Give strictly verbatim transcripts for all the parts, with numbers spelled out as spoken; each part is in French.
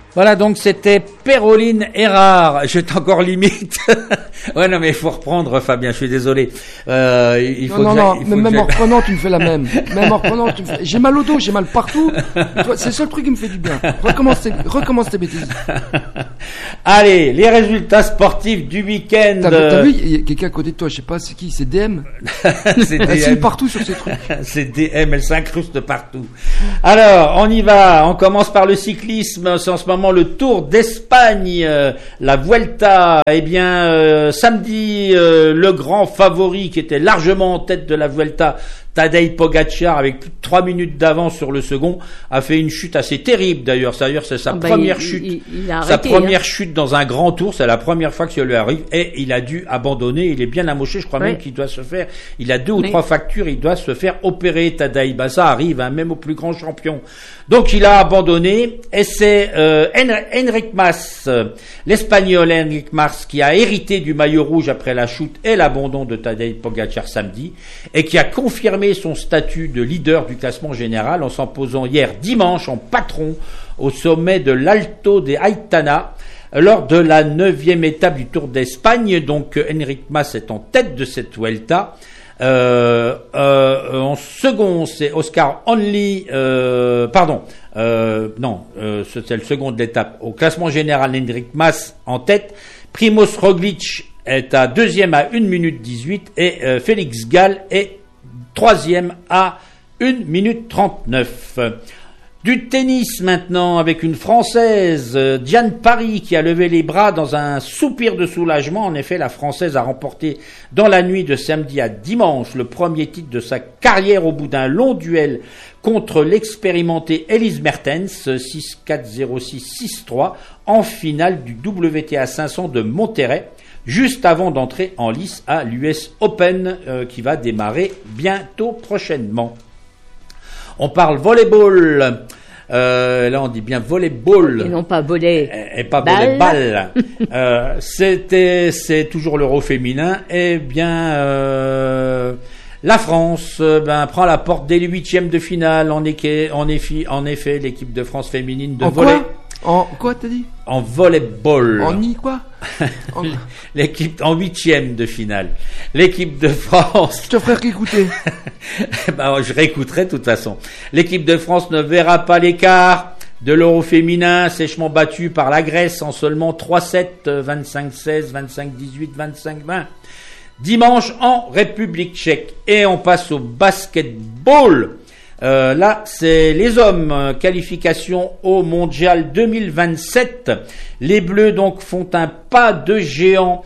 Voilà, donc c'était Péroline Erard. J'étais encore limite. Ouais, non, mais il faut reprendre, Fabien, je suis désolé. Euh, il faut non, que non, il non, faut même que en reprenant, tu me fais la même. Même en reprenant, tu me fais... J'ai mal au dos, j'ai mal partout. C'est le seul truc qui me fait du bien. Recommence tes, recommence tes bêtises. Allez, les résultats sportifs du week-end. T'as, t'as vu, il y a quelqu'un à côté de toi, je sais pas c'est qui, c'est D M. C'est D M. Elle signe partout sur ces trucs. C'est D M, elle s'incruste partout. Alors, on y va. On commence par le cyclisme. C'est en ce moment le Tour d'Espagne, euh, la Vuelta. Eh bien, euh, samedi, euh, le grand favori qui était largement en tête de la Vuelta, Tadej Pogačar, avec plus de trois minutes d'avance sur le second, a fait une chute assez terrible d'ailleurs. D'ailleurs, c'est sa Ah bah, première il, chute, il, il a arrêté, sa première hein. chute dans un grand tour. C'est la première fois que ça lui arrive et il a dû abandonner. Il est bien amoché. Je crois Ouais. même qu'il doit se faire. Il a deux ou Mais... trois fractures. Il doit se faire opérer. Tadej, bah ça arrive, hein, même au plus grand champion. Donc il a abandonné et c'est euh, Enric Mas, euh, l'Espagnol Enric Mas, qui a hérité du maillot rouge après la chute et l'abandon de Tadej Pogačar samedi et qui a confirmé son statut de leader du classement général en s'imposant hier dimanche en patron au sommet de l'Alto de Aitana lors de la neuvième étape du Tour d'Espagne. Donc Enric Mas est en tête de cette Vuelta. Euh, euh, en second, c'est Oscar Onley, euh, pardon, euh, non, euh, c'était le second de l'étape. Au classement général, Enric Mas en tête. Primož Roglič est à deuxième à une minute dix-huit et euh, Félix Gall est troisième à une minute trente-neuf. Du tennis maintenant avec une Française, Diane Paris, qui a levé les bras dans un soupir de soulagement. En effet, la Française a remporté dans la nuit de samedi à dimanche le premier titre de sa carrière au bout d'un long duel contre l'expérimentée Elise Mertens, six quatre zéro six six trois, en finale du W T A cinq cents de Monterrey, juste avant d'entrer en lice à l'U S Open, euh, qui va démarrer bientôt prochainement. On parle volleyball. Euh, là, on dit bien volleyball. Et non pas volley. Et, et pas Balle. volleyball. euh, c'était, c'est toujours l'Euro féminin. Eh bien, euh, la France, euh, ben, prend la porte dès les huitièmes de finale. En, équé, en, effet, en effet, l'équipe de France féminine de En volley. quoi En quoi t'as dit En volleyball. En i quoi en... L'équipe en huitième de finale. L'équipe de France. Je te ferai réécouter. Ben, je réécouterai de toute façon. L'équipe de France ne verra pas l'écart de l'Euro féminin, sèchement battu par la Grèce en seulement trois sept, vingt-cinq seize, vingt-cinq dix-huit, vingt-cinq vingt. Dimanche en République tchèque. Et on passe au basketball. Euh, là, c'est les hommes, euh, qualification au Mondial deux mille vingt-sept. Les Bleus donc font un pas de géant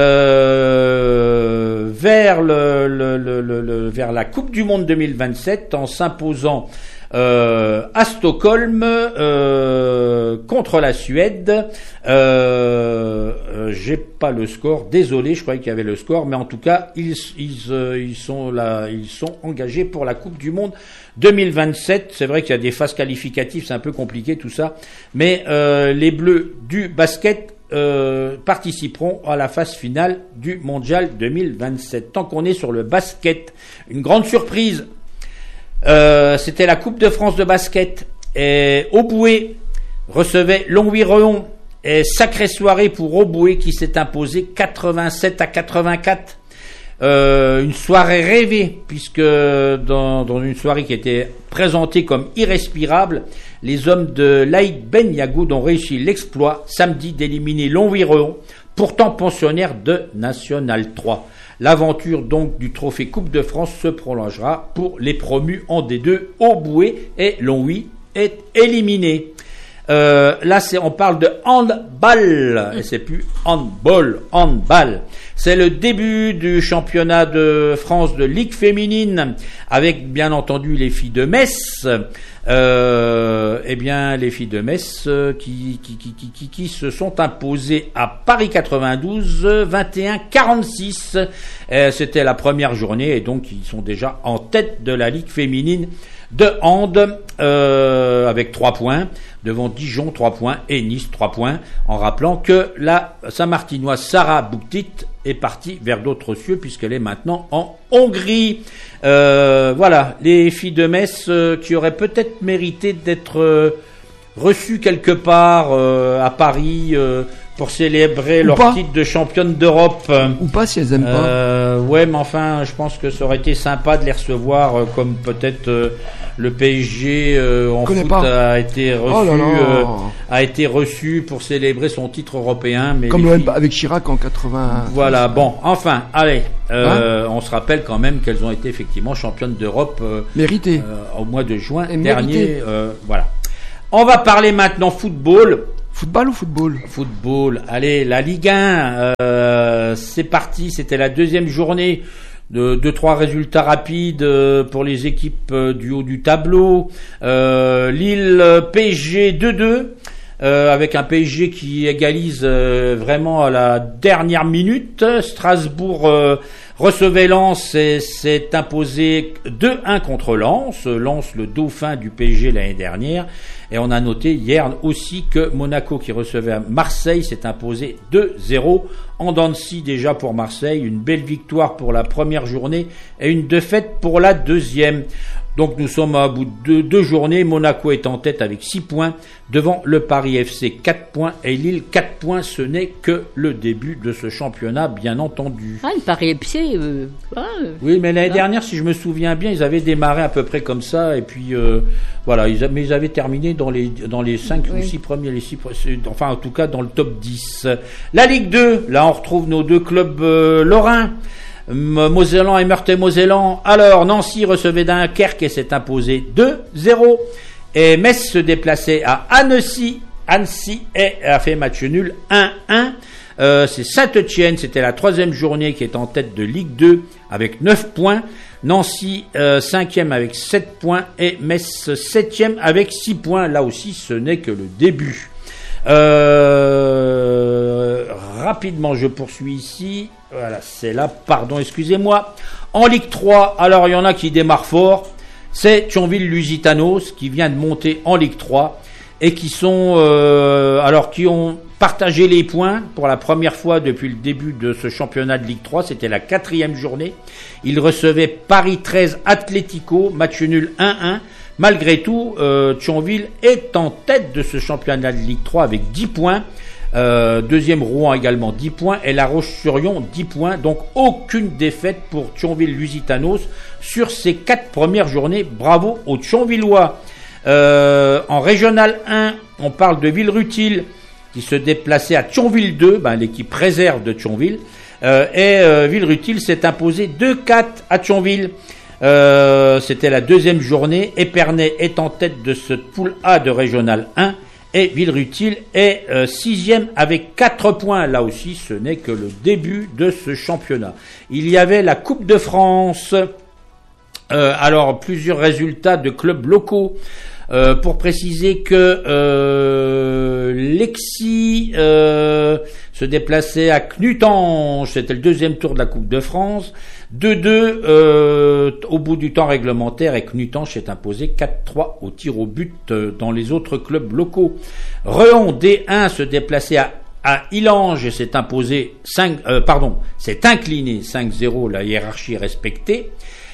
euh, vers le, le, le, le, vers la Coupe du Monde deux mille vingt-sept en s'imposant euh, à Stockholm euh, contre la Suède. Euh, euh, j'ai pas le score, désolé, je croyais qu'il y avait le score, mais en tout cas, ils, ils, euh, ils sont là, ils sont engagés pour la Coupe du Monde deux mille vingt-sept. C'est vrai qu'il y a des phases qualificatives, c'est un peu compliqué tout ça, mais euh, les Bleus du basket euh, participeront à la phase finale du Mondial deux mille vingt-sept. Tant qu'on est sur le basket, une grande surprise, euh, c'était la Coupe de France de basket, et Auboué recevait Longwy-Reon, et sacrée soirée pour Auboué qui s'est imposé quatre-vingt-sept à quatre-vingt-quatre. Euh, une soirée rêvée, puisque dans, dans une soirée qui était présentée comme irrespirable, les hommes de l'Aïd Ben Yagoud ont réussi l'exploit samedi d'éliminer Longwy-Reon, pourtant pensionnaire de National trois. L'aventure donc du trophée Coupe de France se prolongera pour les promus en D deux. Auboué et Longwy est éliminé. Euh, là, c'est, on parle de handball, et c'est plus handball, handball. C'est le début du championnat de France de Ligue féminine, avec bien entendu les filles de Metz. Euh, eh bien, les filles de Metz euh, qui, qui, qui, qui, qui, qui se sont imposées à Paris quatre-vingt-douze, vingt et un quarante-six. Euh, c'était la première journée, et donc ils sont déjà en tête de la Ligue féminine de hand, euh, avec trois points, devant Dijon trois points et Nice trois points, en rappelant que la Saint-Martinoise Sarah Bouktit est partie vers d'autres cieux puisqu'elle est maintenant en Hongrie. Euh, voilà, les filles de Metz euh, qui auraient peut-être mérité d'être euh, reçues quelque part euh, à Paris euh, pour célébrer Ou leur pas. titre de championne d'Europe. Ou pas si elles aiment pas. Euh, ouais, mais enfin, je pense que ça aurait été sympa de les recevoir euh, comme peut-être euh, le P S G euh, en Connais foot pas. a été reçu, Oh là là. euh, a été reçu pour célébrer son titre européen. Mais Comme les l'O M filles- avec Chirac en quatre-vingts. Voilà, bon, enfin, allez, Hein euh, on se rappelle quand même qu'elles ont été effectivement championnes d'Europe euh, Mérité. euh, au mois de juin Et dernier. mérité. euh, voilà. On va parler maintenant football. Football ou football? Football, allez, la Ligue un, euh, c'est parti, c'était la deuxième journée de deux trois résultats rapides euh, pour les équipes euh, du haut du tableau. Euh, Lille euh, P S G deux deux. Euh, avec un P S G qui égalise euh, vraiment à la dernière minute. Strasbourg euh, recevait Lens et s'est imposé deux un contre Lens. Lens, le dauphin du P S G l'année dernière. Et on a noté hier aussi que Monaco, qui recevait Marseille, s'est imposé deux zéro. En dents de scie déjà pour Marseille, une belle victoire pour la première journée et une défaite pour la deuxième. Donc nous sommes à bout de deux, deux journées. Monaco est en tête avec six points, devant le Paris F C quatre points et Lille quatre points. Ce n'est que le début de ce championnat, bien entendu. Ah, le Paris F C. Euh, ah, euh, Oui, mais l'année ah. dernière, si je me souviens bien, ils avaient démarré à peu près comme ça, et puis euh, voilà, ils, a- mais ils avaient terminé dans les dans les cinq Oui. ou six premiers, les six, pre- c'est- enfin en tout cas dans le top dix. La Ligue deux, là on retrouve nos deux clubs euh, lorrains. M- Mosellan et Meurthe-et-Mosellan. Alors, Nancy recevait Dunkerque et s'est imposé deux zéro. Et Metz se déplaçait à Annecy. Annecy et a fait match nul un un. Euh, c'est Saint-Etienne, c'était la troisième journée qui est en tête de Ligue deux avec neuf points. Nancy euh, cinquième avec sept points et Metz septième avec six points. Là aussi, ce n'est que le début. Euh, rapidement, je poursuis ici. Voilà, c'est là, pardon, excusez-moi. En Ligue trois, alors il y en a qui démarrent fort. C'est Thionville-Lusitanos qui vient de monter en Ligue trois et qui sont, euh, alors qui ont partagé les points pour la première fois depuis le début de ce championnat de Ligue trois. C'était la quatrième journée. Ils recevaient Paris treize Atlético, match nul un un. Malgré tout, euh, Thionville est en tête de ce championnat de Ligue trois avec dix points. Euh, deuxième, Rouen également dix points. Et La Roche-sur-Yon dix points. Donc aucune défaite pour Thionville-Lusitanos sur ces quatre premières journées. Bravo aux Thionvillois. Euh, en Régional un, on parle de Villerutil qui se déplaçait à Thionville deux, ben, l'équipe réserve de Thionville. Euh, et euh, Villerutil s'est imposé deux quatre à Thionville. Euh, c'était la deuxième journée. Épernay est en tête de ce poule A de Régional un et Villerutil est euh, sixième avec quatre points. Là aussi, ce n'est que le début de ce championnat. Il y avait la Coupe de France. Euh, alors, plusieurs résultats de clubs locaux. Euh, pour préciser que euh, Lexi euh, se déplaçait à Knutange, c'était le deuxième tour de la Coupe de France, deux deux euh, au bout du temps réglementaire, et Knutange s'est imposé quatre trois au tir au but euh, dans les autres clubs locaux. Reon D un se déplaçait à à Illange et s'est imposé cinq, euh, pardon, s'est incliné cinq zéro, la hiérarchie respectée.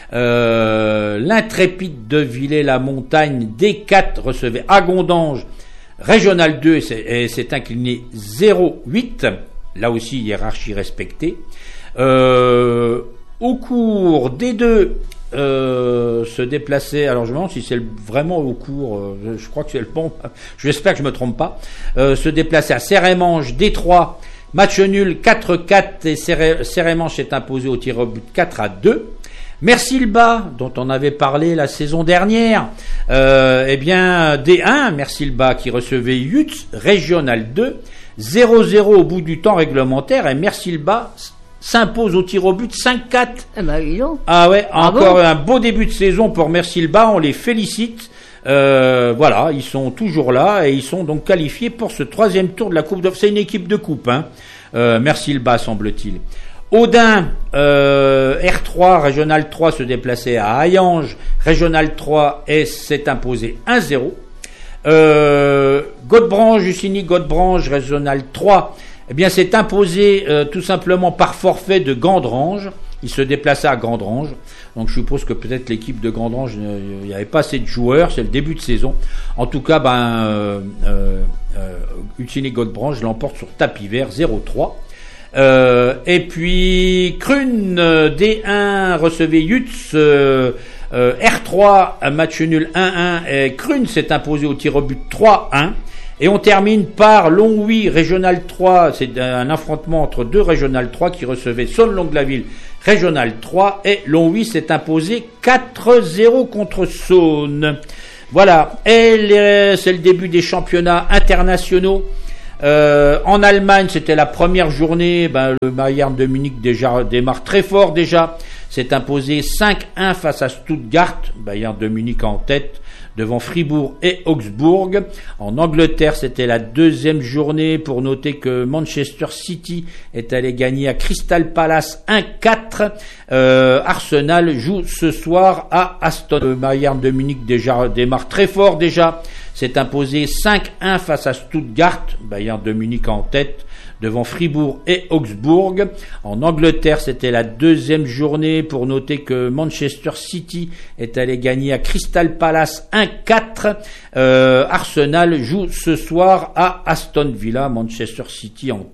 Euh, l'Intrépide de Villers-la-Montagne D quatre recevait Agondange, Régional deux et s'est, et s'est incliné zéro huit, là aussi hiérarchie respectée. Euh, au cours D deux euh, se déplaçait, alors je me demande si c'est le, vraiment au cours, euh, je crois que c'est le bon, j'espère que je me trompe pas, euh, se déplaçait à Sérémange D trois, match nul quatre quatre et Séré, Sérémange s'est imposé au tir au but quatre à deux. Mercilba, dont on avait parlé la saison dernière, euh, eh bien D un, Mercilba qui recevait Yutz, Régional deux, zéro zéro au bout du temps réglementaire, et Mercilba s'impose au tir au but cinq quatre. Eh ben, dis donc. Ah ouais, Ah encore bon un beau début de saison pour Mercilba, on les félicite. Euh, voilà, ils sont toujours là et ils sont donc qualifiés pour ce troisième tour de la Coupe de France. C'est une équipe de coupe, hein. Euh, Mercilba, semble-t-il. Audin, euh, R trois, Régional trois se déplaçait à Hayange, Régional trois et s'est imposé un zéro. Euh, Godebranche, Jussigny Godebranche, Régional trois, eh bien s'est imposé euh, tout simplement par forfait de Gandrange, Il se déplaçait à Grandrange. Donc je suppose que peut-être l'équipe de Grandrange, il n'y avait pas assez de joueurs. C'est le début de saison. En tout cas, ben, euh, euh, euh, Utzini Goldbranche l'emporte sur tapis vert zéro trois. Euh, et puis Krun euh, D un recevait Yutz euh, euh, R trois, un match nul un un, et Krun s'est imposé au tir au but trois un. Et on termine par Longwy Régional trois, c'est un affrontement entre deux Régional trois qui recevaient Saône-Longue-la-Ville Régional trois, et Longwy s'est imposé quatre zéro contre Saône. Voilà, et les, c'est le début des championnats internationaux. Euh, en Allemagne, c'était la première journée. Ben, le Bayern de Munich déjà démarre très fort déjà. S'est imposé cinq un face à Stuttgart. Bayern de Munich en tête devant Fribourg et Augsbourg. En Angleterre, c'était la deuxième journée. Pour noter que Manchester City est allé gagner à Crystal Palace un quatre. Euh, Arsenal joue ce soir à Aston. Le Bayern de Munich déjà démarre très fort déjà. S'est imposé cinq un face à Stuttgart, Bayern de Munich en tête, devant Fribourg et Augsbourg. En Angleterre, c'était la deuxième journée. Pour noter que Manchester City est allé gagner à Crystal Palace un quatre. Euh, Arsenal joue ce soir à Aston Villa. Manchester City en